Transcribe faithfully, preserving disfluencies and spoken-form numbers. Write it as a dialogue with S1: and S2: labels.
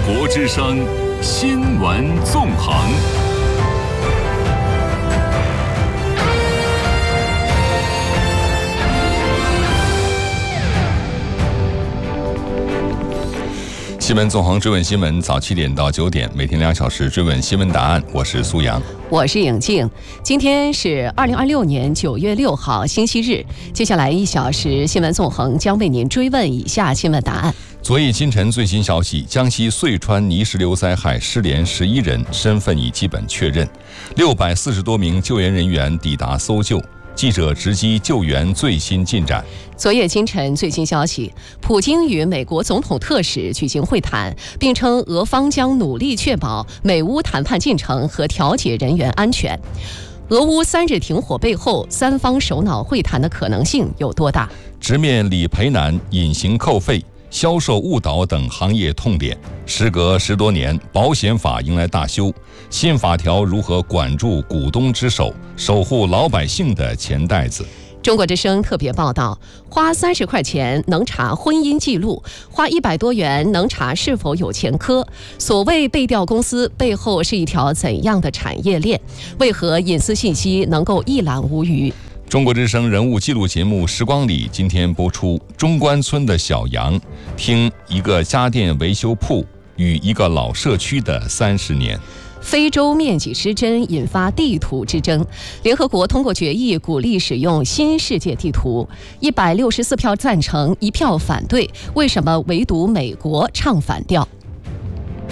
S1: 国之声新闻纵横。新闻纵横追问新闻，早七点到九点，每天两小时追问新闻答案。我是苏阳，
S2: 我是颖静。今天是二零二六年九月六号，星期日。接下来一小时，新闻纵横将为您追问以下新闻答案。
S1: 昨夜今晨最新消息，江西遂川泥石流灾害失联十一人，身份已基本确认。六百四十多名救援人员抵达搜救。记者直击救援最新进展。
S2: 昨夜今晨最新消息，普京与美国总统特使举行会谈，并称俄方将努力确保美乌谈判进程和调解人员安全。俄乌三日停火背后，三方首脑会谈的可能性有多大？
S1: 直面理赔难、隐形扣费、销售误导等行业痛点，时隔十多年，保险法迎来大修。新法条如何管住股东之手，守护老百姓的钱袋子？
S2: 中国之声特别报道：花三十块钱能查婚姻记录，花一百多元能查是否有前科。所谓背调公司背后是一条怎样的产业链？为何隐私信息能够一览无余？
S1: 中国之声人物记录节目《时光里》今天播出中关村的小杨，听一个家电维修铺与一个老社区的三十年。
S2: 非洲面积失真引发地图之争，联合国通过决议鼓励使用新世界地图，一百六十四票赞成，一票反对，为什么唯独美国唱反调？